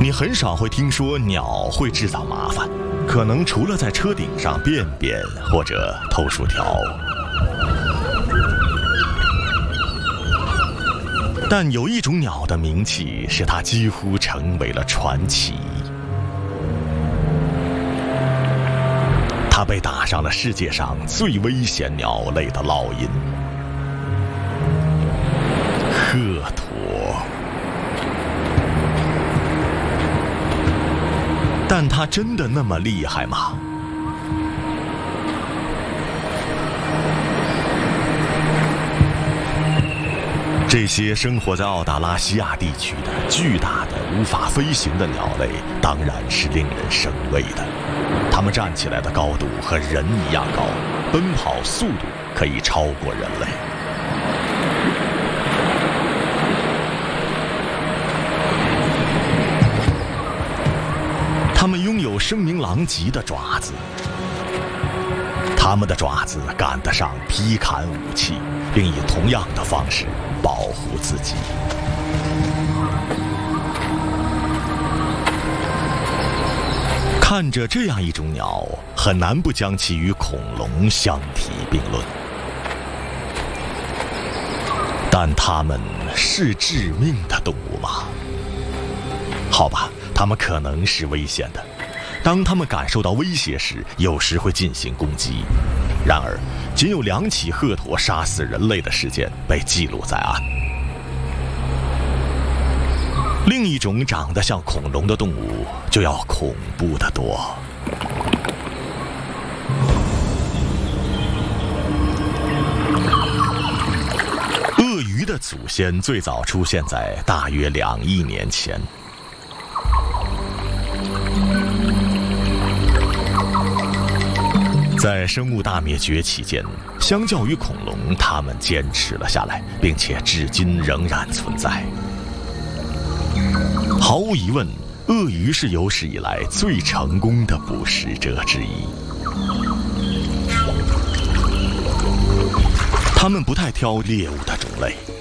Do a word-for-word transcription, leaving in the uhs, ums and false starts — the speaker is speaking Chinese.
你很少会听说鸟会制造麻烦，可能除了在车顶上便便或者偷薯条。但有一种鸟的名气使它几乎成为了传奇，它被打上了世界上最危险鸟类的烙印——鹤鸵。但它真的那么厉害吗？这些生活在澳大拉西亚地区的巨大的无法飞行的鸟类，当然是令人生畏的。它们站起来的高度和人一样高，奔跑速度可以超过人类。它们拥有声名狼藉的爪子，它们的爪子赶得上劈砍武器，并以同样的方式保护自己。看着这样一种鸟，很难不将其与恐龙相提并论。但它们是致命的动物吗？好吧，它们可能是危险的。当它们感受到威胁时，有时会进行攻击。然而，仅有两起鹤鸵杀死人类的事件被记录在案。另一种长得像恐龙的动物就要恐怖得多。鳄鱼的祖先最早出现在大约两亿年前。在生物大灭绝期间，相较于恐龙，它们坚持了下来，并且至今仍然存在。毫无疑问，鳄鱼是有史以来最成功的捕食者之一。它们不太挑猎物的种类，